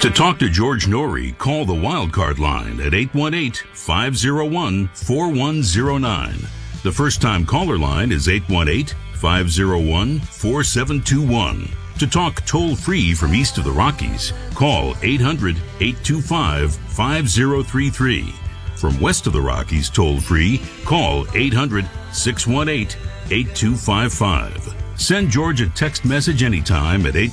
To talk to George Norrie, call the Wildcard line at 818-501-4109. The first-time caller line is 818-501-4721. To talk toll-free from east of the Rockies, call 800-825-5033. From west of the Rockies, toll-free, call 800-618-8255. Send George a text message anytime at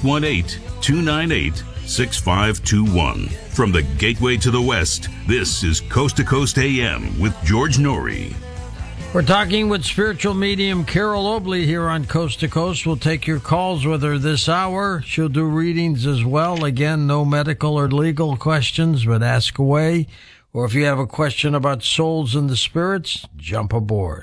818-298-6521. From the Gateway to the West, this is Coast to Coast AM with George Norrie. We're talking with spiritual medium Carol Oakley here on Coast to Coast. We'll take your calls with her this hour. She'll do readings as well. Again, no medical or legal questions, but ask away. Or if you have a question about souls and the spirits, jump aboard.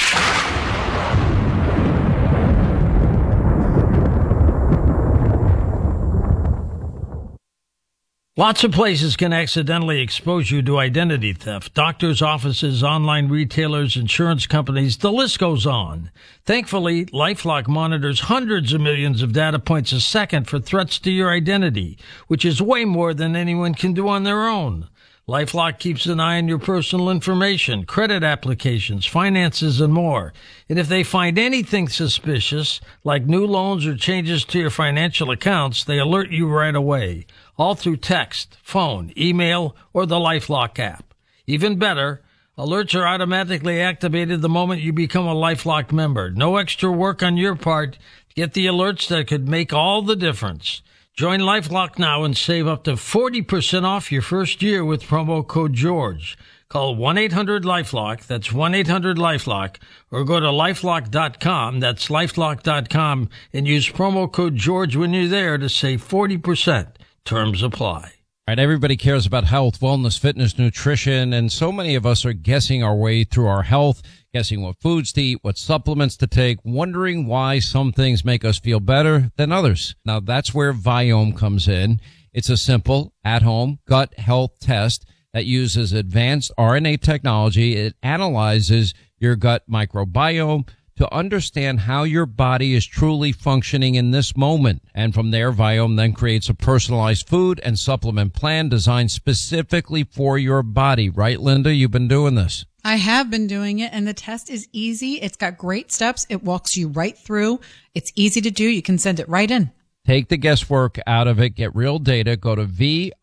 Lots of places can accidentally expose you to identity theft. Doctors' offices, online retailers, insurance companies, the list goes on. Thankfully, LifeLock monitors hundreds of millions of data points a second for threats to your identity, which is way more than anyone can do on their own. LifeLock keeps an eye on your personal information, credit applications, finances, and more. And if they find anything suspicious, like new loans or changes to your financial accounts, they alert you right away, all through text, phone, email, or the LifeLock app. Even better, alerts are automatically activated the moment you become a LifeLock member. No extra work on your part. Get the alerts that could make all the difference. Join LifeLock now and save up to 40% off your first year with promo code GEORGE. Call 1-800-LifeLock, that's 1-800-LifeLock, or go to LifeLock.com, that's LifeLock.com, and use promo code GEORGE when you're there to save 40%. Terms apply. All right, everybody cares about health, wellness, fitness, nutrition, and so many of us are guessing our way through our health, guessing what foods to eat, what supplements to take, wondering why some things make us feel better than others. Now, that's where Viome comes in. It's a simple, at-home gut health test that uses advanced RNA technology. It analyzes your gut microbiome to understand how your body is truly functioning in this moment. And from there, Viome then creates a personalized food and supplement plan designed specifically for your body. Right, Linda? You've been doing this. I have been doing it, and the test is easy. It's got great steps. It walks you right through. It's easy to do. You can send it right in. Take the guesswork out of it. Get real data. Go to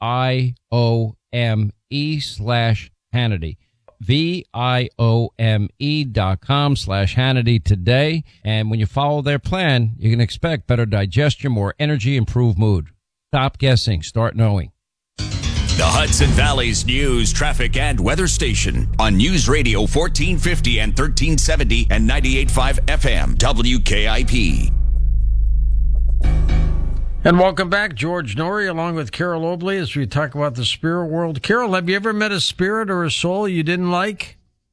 VIOME/Hannity. VIOME.com/Hannity today. And when you follow their plan, you can expect better digestion, more energy, improved mood. Stop guessing. Start knowing. The Hudson Valley's news, traffic, and weather station on News Radio 1450 and 1370 and 98.5 FM WKIP. And welcome back, George Norrie, along with Carol Oakley, as we talk about the spirit world. Carol, have you ever met a spirit or a soul you didn't like?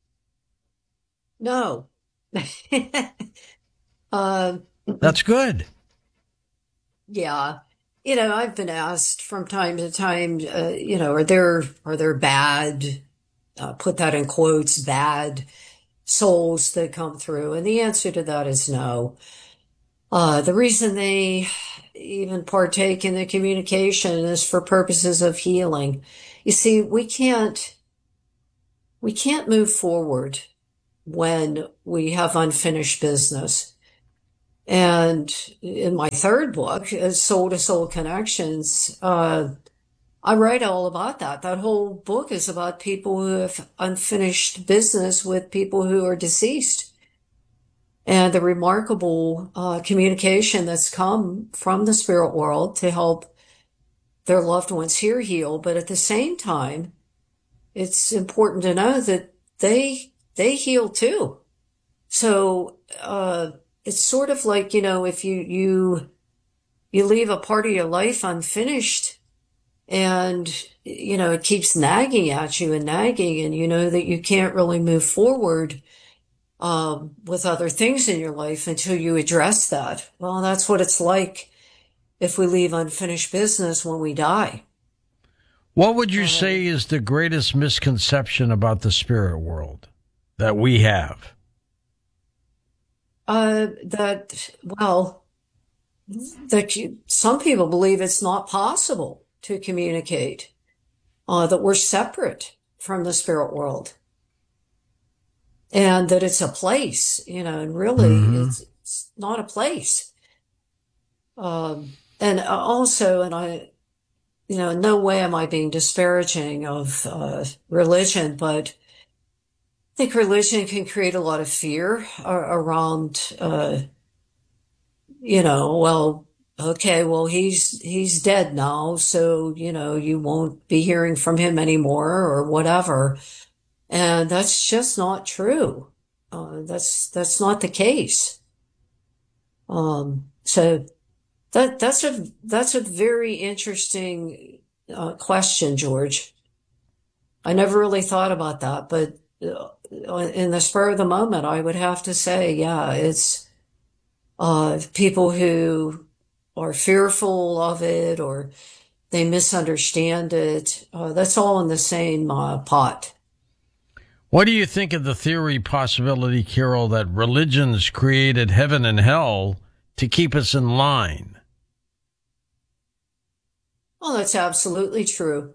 No. That's good. Yeah. I've been asked from time to time, are there bad, put that in quotes, bad souls that come through? And the answer to that is no. The reason they even partake in the communication is for purposes of healing. You see, we can't move forward when we have unfinished business. And in my third book, Soul to Soul Connections, I write all about that. That whole book is about people who have unfinished business with people who are deceased. And the remarkable communication that's come from the spirit world to help their loved ones here heal. But at the same time, it's important to know that they heal too. So, it's sort of like, if you leave a part of your life unfinished and, it keeps nagging at you and nagging, and you know that you can't really move forward with other things in your life until you address that. Well, that's what it's like if we leave unfinished business when we die. What would you say is the greatest misconception about the spirit world that we have? That some people believe it's not possible to communicate, that we're separate from the spirit world, and that it's a place, and really it's not a place. And also, and I, in no way am I being disparaging of religion, but I think religion can create a lot of fear around, well, okay, well, he's dead now, so, you won't be hearing from him anymore or whatever. And that's just not true. That's not the case. So that's a very interesting question, George. I never really thought about that, but in the spur of the moment, I would have to say, yeah, it's people who are fearful of it or they misunderstand it. That's all in the same pot. What do you think of the theory possibility, Carol, that religions created heaven and hell to keep us in line? Well, that's absolutely true.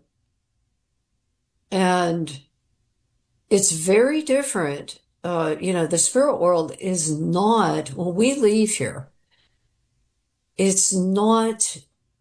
And it's very different. The spirit world is not, when we leave here, it's not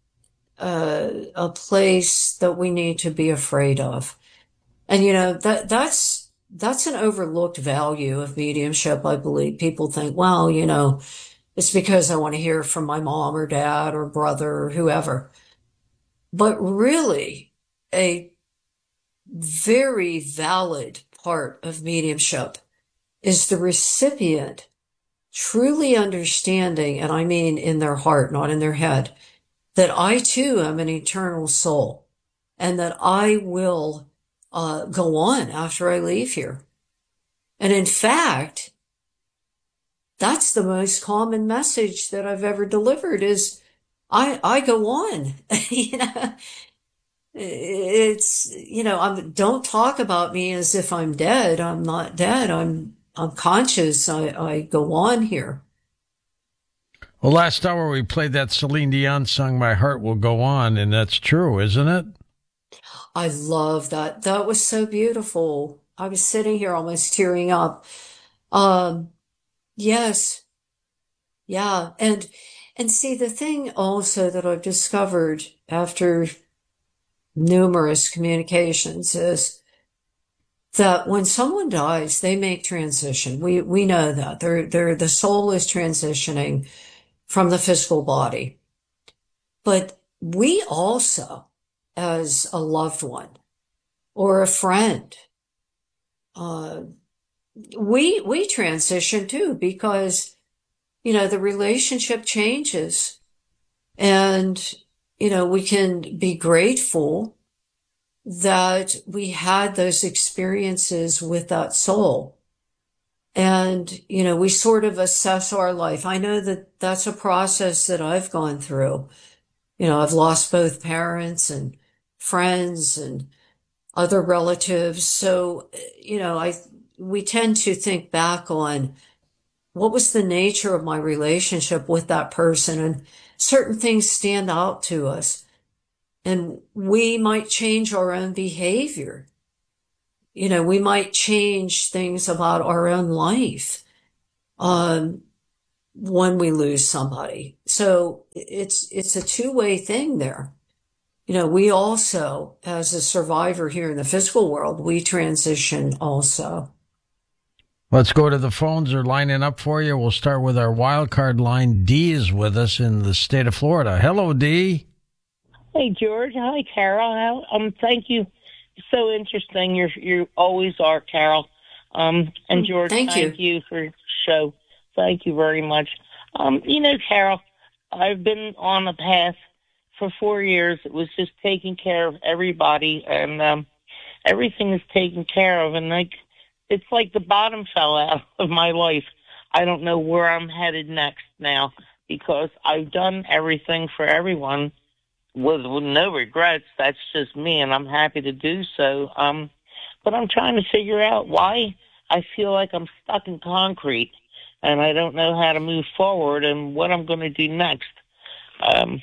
a place that we need to be afraid of. And, that's an overlooked value of mediumship, I believe. People think, well, it's because I want to hear from my mom or dad or brother or whoever. But really, a very valid part of mediumship is the recipient truly understanding, and I mean in their heart, not in their head, that I too am an eternal soul and that I will go on after I leave here. And in fact, that's the most common message that I've ever delivered is I go on. It's, don't talk about me as if I'm dead. I'm not dead. I'm conscious. I go on here. Well, last hour we played that Celine Dion song, My Heart Will Go On, and that's true, isn't it? I love that. That was so beautiful. I was sitting here almost tearing up. Yes. Yeah. And see, the thing also that I've discovered after numerous communications is that when someone dies, they make transition. We know that the soul is transitioning from the physical body, but we also, as a loved one or a friend, we transition too, because, the relationship changes and, we can be grateful that we had those experiences with that soul. And, we sort of assess our life. I know that that's a process that I've gone through. I've lost both parents and friends and other relatives. So, we tend to think back on what was the nature of my relationship with that person, and certain things stand out to us, and we might change our own behavior. We might change things about our own life, when we lose somebody. So it's a two-way thing there. We also, as a survivor here in the physical world, we transition also. Let's go to the phones. They're lining up for you. We'll start with our wild card line. Dee is with us in the state of Florida. Hello, Dee. Hey, George. Hi, Carol. Thank you. So interesting. You always are, Carol. And George, thank you for the show. Thank you very much. Carol, I've been on a path for 4 years. It was just taking care of everybody, and everything is taken care of. And it's like the bottom fell out of my life. I don't know where I'm headed next now, because I've done everything for everyone with no regrets. That's just me, and I'm happy to do so. But I'm trying to figure out why I feel like I'm stuck in concrete, and I don't know how to move forward and what I'm going to do next.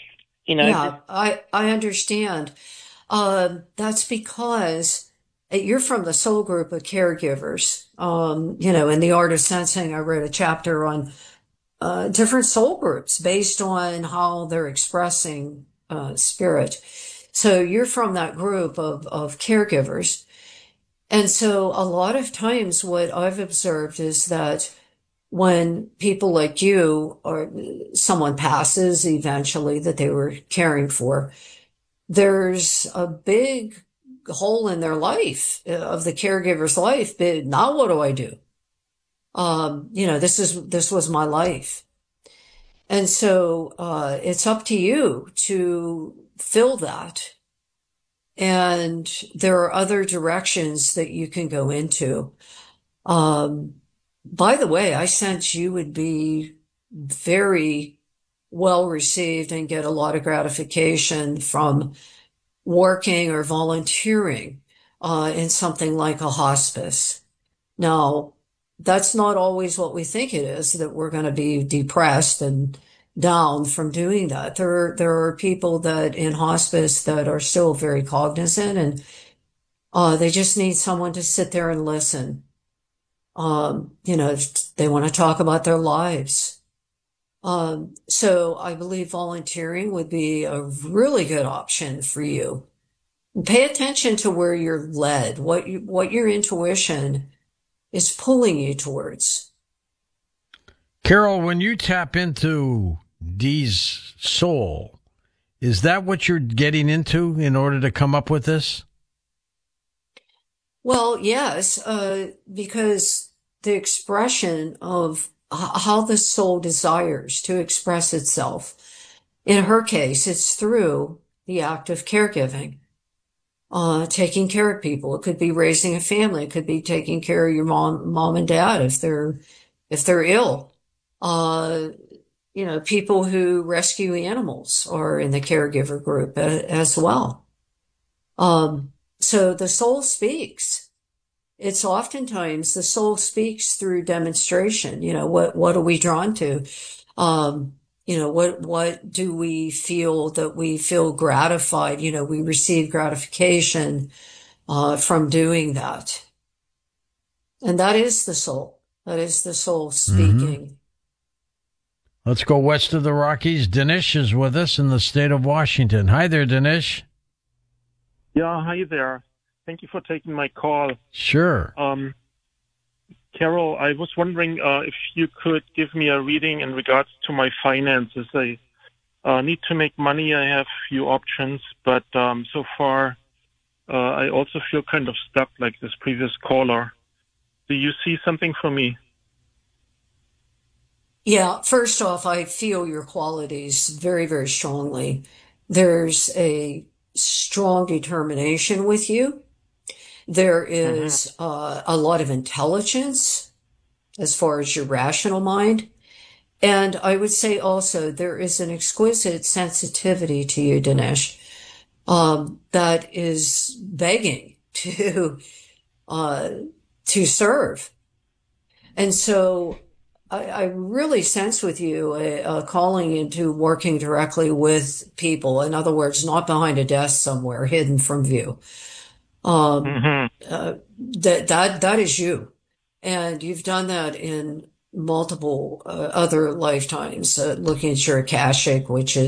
Yeah, I understand. That's because you're from the soul group of caregivers. In The Art of Sensing, I wrote a chapter on different soul groups based on how they're expressing spirit. So you're from that group of caregivers. And so a lot of times what I've observed is that when people like you or someone passes eventually that they were caring for, there's a big hole in their life, of the caregiver's life. But now what do I do? This was my life. And so it's up to you to fill that. And there are other directions that you can go into. By the way, I sense you would be very well received and get a lot of gratification from working or volunteering in something like a hospice. Now, that's not always what we think it is, that we're going to be depressed and down from doing that. There are people that in hospice that are still very cognizant, and they just need someone to sit there and listen. They want to talk about their lives. So I believe volunteering would be a really good option for you. Pay attention to where you're led, what your intuition is pulling you towards. Carol, when you tap into Dee's soul, is that what you're getting into in order to come up with this? Well, yes, because the expression of how the soul desires to express itself, in her case, it's through the act of caregiving, taking care of people. It could be raising a family. It could be taking care of your mom and dad if they're ill. People who rescue animals are in the caregiver group as well. So the soul speaks. It's oftentimes the soul speaks through demonstration. What are we drawn to? What do we feel that we feel gratified? We receive gratification, from doing that. And that is the soul. That is the soul speaking. Mm-hmm. Let's go west of the Rockies. Dinesh is with us in the state of Washington. Hi there, Dinesh. Yeah, hi there. Thank you for taking my call. Sure. Carol, I was wondering if you could give me a reading in regards to my finances. I need to make money. I have a few options, but so far I also feel kind of stuck like this previous caller. Do you see something for me? Yeah, first off, I feel your qualities very, very strongly. There's a strong determination with you. There is a lot of intelligence as far as your rational mind. And I would say also there is an exquisite sensitivity to you, Dinesh, that is begging to serve. And so I really sense with you a calling into working directly with people. In other words, not behind a desk somewhere hidden from view. That is you. And you've done that in multiple other lifetimes, looking at your Akashic, which is